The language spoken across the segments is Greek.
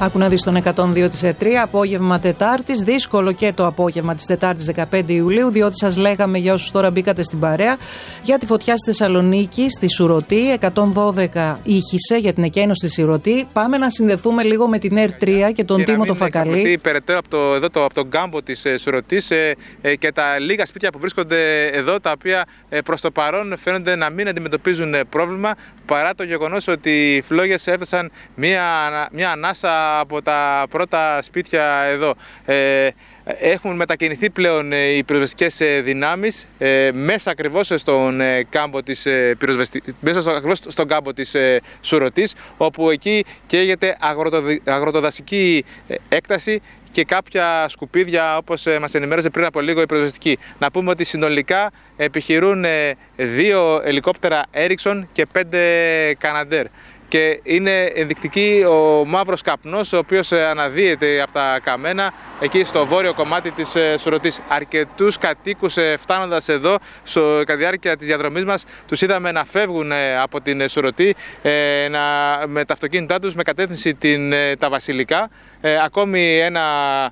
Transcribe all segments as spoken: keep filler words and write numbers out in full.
Άκου να δεις τον εκατόν δύο της ΕΤΡΙΑ, απόγευμα Τετάρτης, δύσκολο και το απόγευμα της Τετάρτης δεκαπέντε Ιουλίου, διότι σας λέγαμε για όσους τώρα μπήκατε στην παρέα για τη φωτιά στη Θεσσαλονίκη, στη Σουρωτή, εκατόν δώδεκα ήχησε για την εκένωση στη Σουρωτή. Πάμε να συνδεθούμε λίγο με την ΕΡΤΡΙΑ και τον Τίμο το Φακαλή. Περαιτέρω από, το, εδώ το, από τον κάμπο της ε, Σουρωτής ε, ε, και τα λίγα σπίτια που βρίσκονται εδώ, τα οποία ε, προς το παρόν φαίνονται να μην αντιμετωπίζουν πρόβλημα, παρά το γεγονός ότι οι φλόγες έφτασαν μια, μια ανάσα από τα πρώτα σπίτια εδώ. Ε, έχουν μετακινηθεί πλέον οι πυροσβεστικές δυνάμεις ε, μέσα ακριβώς στον κάμπο της, μέσα στο, ακριβώς στον κάμπο της ε, Σουρωτής, όπου εκεί καίγεται αγροτοδ, αγροτοδασική έκταση και κάποια σκουπίδια, όπως μας ενημέρωσε πριν από λίγο η πυροσβεστική. Να πούμε ότι συνολικά επιχειρούν δύο ελικόπτερα Ericsson και πέντε Canadair. Και είναι ενδεικτική ο μαύρος καπνός, ο οποίος αναδύεται από τα καμένα εκεί στο βόρειο κομμάτι της Σουρωτής. Αρκετούς κατοίκους φτάνοντας εδώ, στο, κατά τη διάρκεια της διαδρομής μας, τους είδαμε να φεύγουν από την Σουρωτή να, με τα αυτοκίνητά τους με κατεύθυνση την, τα Βασιλικά. Ε, ακόμη ένα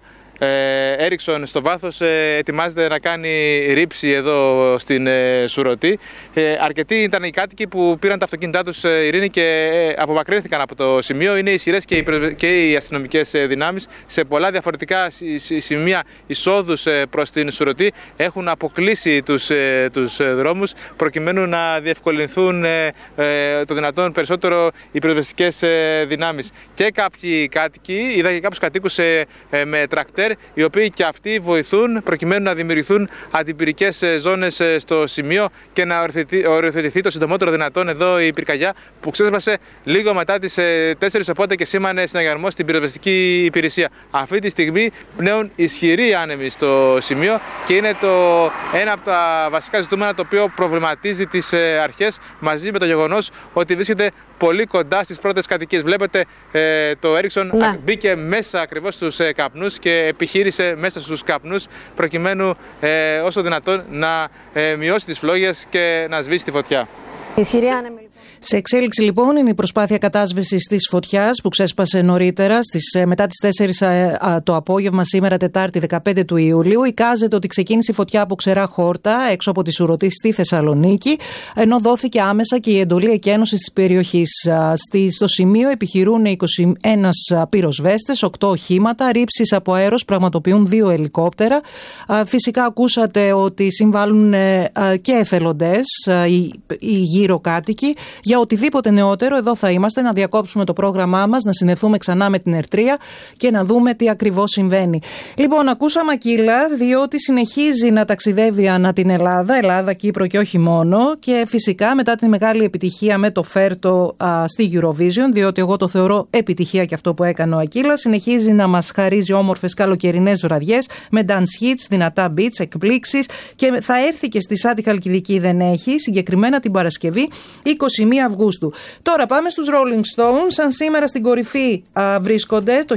Ericsson στο βάθος ε, ετοιμάζεται να κάνει ρήψη εδώ στην ε, Σουρωτή. Ε, αρκετοί ήταν οι κάτοικοι που πήραν τα αυτοκίνητά τους, ε, Ειρήνη, και ε, απομακρύνθηκαν από το σημείο. Είναι ισχυρές και οι, και οι αστυνομικές ε, δυνάμεις. Σε πολλά διαφορετικά σημεία εισόδους ε, προς την Σουρωτή έχουν αποκλείσει τους, ε, τους ε, δρόμους, προκειμένου να διευκολυνθούν ε, ε, το δυνατόν περισσότερο οι πυροσβεστικές ε, δυνάμεις. Και κάποιοι κάτοικοι, είδα και κάποιους κατοίκους ε, ε, με τρακτέρ, οι οποίοι και αυτοί βοηθούν προκειμένου να δημιουργηθούν αντιπυρικές ζώνες στο σημείο και να οριοθετηθεί το συντομότερο δυνατόν εδώ η πυρκαγιά, που ξέσπασε λίγο μετά τις τέσσερις, οπότε και σήμανε συναγερμό στην πυροσβεστική υπηρεσία. Αυτή τη στιγμή πνέουν ισχυροί άνεμοι στο σημείο και είναι το ένα από τα βασικά ζητούμενα το οποίο προβληματίζει τις αρχές, μαζί με το γεγονός ότι βρίσκεται πολύ κοντά στις πρώτες κατοικίες. Βλέπετε ε, το Ericsson ναι. μπήκε μέσα ακριβώς στους ε, καπνούς και επιχείρησε μέσα στους καπνούς προκειμένου ε, όσο δυνατόν να ε, μειώσει τις φλόγες και να σβήσει τη φωτιά. Ισχυρή άνεμη. Σε εξέλιξη λοιπόν είναι η προσπάθεια κατάσβεσης της φωτιάς που ξέσπασε νωρίτερα στις, μετά τις τέσσερις το απόγευμα σήμερα Τετάρτη δεκαπέντε του Ιουλίου. Εικάζεται ότι ξεκίνησε η φωτιά από ξερά χόρτα έξω από τη Σουρωτή στη Θεσσαλονίκη, ενώ δόθηκε άμεσα και η εντολή εκένωσης της περιοχής. Στο σημείο επιχειρούν είκοσι ένα πυροσβέστες, οκτώ οχήματα, ρήψεις από αέρος πραγματοποιούν δύο ελικόπτερα. Φυσικά ακούσατε ότι συμβάλλουν και εθελοντές, οι γύρω κάτοικοι. Για οτιδήποτε νεότερο, εδώ θα είμαστε να διακόψουμε το πρόγραμμά μας, να συνδεθούμε ξανά με την ΕΡΤΡΙΑ και να δούμε τι ακριβώς συμβαίνει. Λοιπόν, ακούσαμε Ακύλα, διότι συνεχίζει να ταξιδεύει ανά την Ελλάδα, Ελλάδα, Κύπρο και όχι μόνο, και φυσικά μετά τη μεγάλη επιτυχία με το Φέρτο α, στη Eurovision, διότι εγώ το θεωρώ επιτυχία και αυτό που έκανε ο Ακύλα, συνεχίζει να μας χαρίζει όμορφες καλοκαιρινές βραδιές με dance hits, δυνατά beats, εκπλήξεις, και θα έρθει και στη Σάτι Χαλκιδική, δεν έχει, συγκεκριμένα την Παρασκευή είκοσι μία Αυγούστου. Τώρα πάμε στους Rolling Stones. Αν σήμερα στην κορυφή α, βρίσκονται το